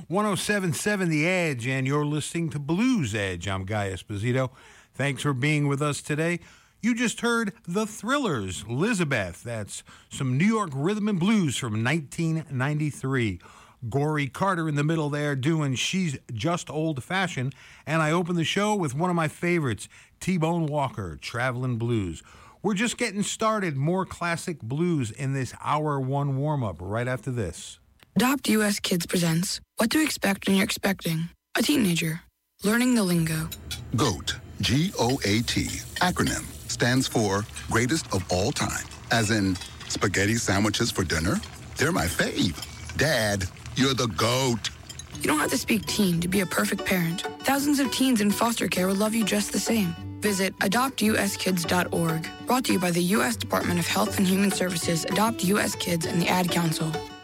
107.7 The Edge, and you're listening to Blues Edge. I'm Guy Esposito. Thanks for being with us today. You just heard The Thrillers, Elizabeth. That's some New York rhythm and blues from 1993. Gory Carter in the middle there doing She's Just Old Fashioned. And I opened the show with one of my favorites, T-Bone Walker, Travelin' Blues. We're just getting started. More classic blues in this hour one warm-up right after this. Adopt US Kids presents What to Expect When You're Expecting a Teenager. Learning the Lingo. GOAT, G-O-A-T, acronym, stands for Greatest of All Time. As in, spaghetti sandwiches for dinner? They're my fave. Dad, you're the GOAT. You don't have to speak teen to be a perfect parent. Thousands of teens in foster care will love you just the same. Visit adoptuskids.org. Brought to you by the U.S. Department of Health and Human Services, Adopt U.S. Kids, and the Ad Council.